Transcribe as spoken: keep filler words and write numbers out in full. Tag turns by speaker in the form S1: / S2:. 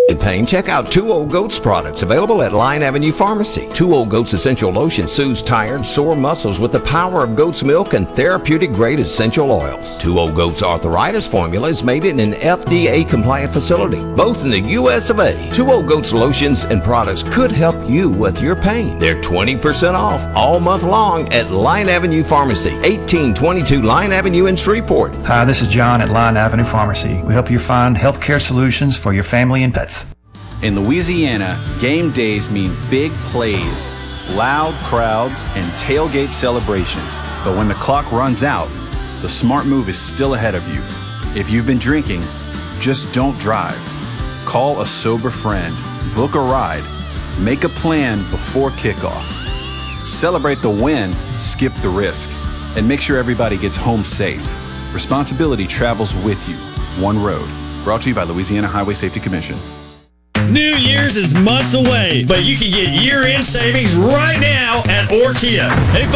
S1: In pain, check out Two Old Goats products available at Line Avenue Pharmacy. Two Old Goats Essential Lotion soothes tired, sore muscles with the power of goat's milk and therapeutic-grade essential oils. Two Old Goats Arthritis Formula is made in an F D A-compliant facility, both in the U S of A. Two Old Goats lotions and products could help you with your pain. They're twenty percent off all month long at Line Avenue Pharmacy, eighteen twenty-two Line Avenue in Shreveport.
S2: Hi, this is John at Line Avenue Pharmacy. We help you find healthcare solutions for your family and pets.
S3: In Louisiana, game days mean big plays, loud crowds, and tailgate celebrations. But when the clock runs out, the smart move is still ahead of you. If you've been drinking, just don't drive. Call a sober friend, book a ride, make a plan before kickoff. Celebrate the win, skip the risk, and make sure everybody gets home safe. Responsibility travels with you. One road. Brought to you by Louisiana Highway Safety Commission.
S4: New Year's is months away, but you can get year-end savings right now at Orkia. Hey,